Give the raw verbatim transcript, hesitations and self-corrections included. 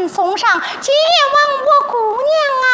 送上，借望我姑娘啊！